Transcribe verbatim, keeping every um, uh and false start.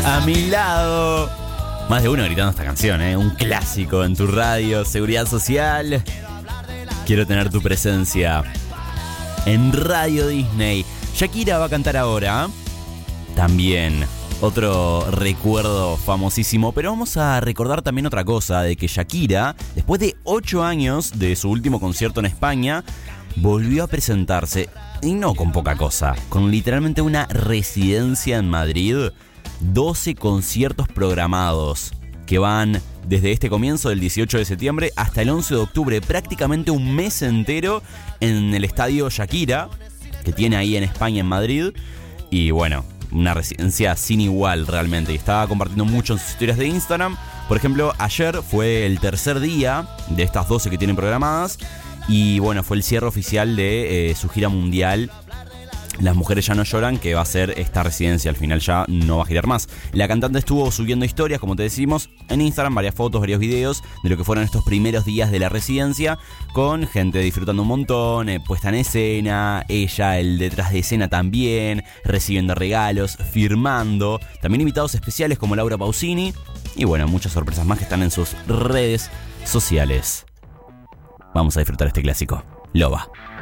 A mi lado. Más de uno gritando esta canción, ¿eh? Un clásico en tu radio. Seguridad Social. Quiero tener tu presencia en Radio Disney. Shakira va a cantar ahora. También otro recuerdo famosísimo. Pero vamos a recordar también otra cosa. De que Shakira, después de ocho años de su último concierto en España, volvió a presentarse. Y no con poca cosa. Con literalmente una residencia en Madrid. doce conciertos programados que van desde este comienzo del dieciocho de septiembre hasta el once de octubre, prácticamente un mes entero en el estadio Shakira, que tiene ahí en España, en Madrid. Y bueno, una residencia sin igual realmente. Y estaba compartiendo mucho en sus historias de Instagram. Por ejemplo, ayer fue el tercer día de estas doce que tienen programadas. Y bueno, fue el cierre oficial de eh, su gira mundial Las Mujeres Ya No Lloran, que va a ser esta residencia. Al final ya no va a girar más. La cantante estuvo subiendo historias, como te decimos, en Instagram, varias fotos, varios videos de lo que fueron estos primeros días de la residencia, con gente disfrutando un montón, eh, puesta en escena, ella, el detrás de escena también, recibiendo regalos, firmando, también invitados especiales como Laura Pausini, y bueno, muchas sorpresas más que están en sus redes sociales. Vamos a disfrutar este clásico, Loba.